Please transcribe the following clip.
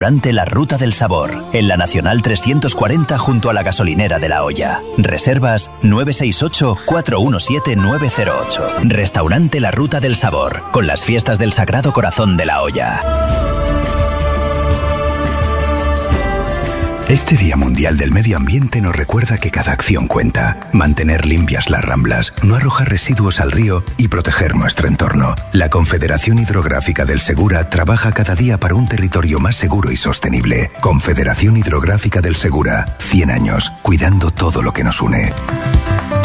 Restaurante La Ruta del Sabor, en la Nacional 340 junto a la gasolinera de La Hoya. Reservas 968-417-908. Restaurante La Ruta del Sabor, con las fiestas del Sagrado Corazón de La Hoya. Este Día Mundial del Medio Ambiente nos recuerda que cada acción cuenta. Mantener limpias las ramblas, no arrojar residuos al río y proteger nuestro entorno. La Confederación Hidrográfica del Segura trabaja cada día para un territorio más seguro y sostenible. Confederación Hidrográfica del Segura, 100 años, cuidando todo lo que nos une.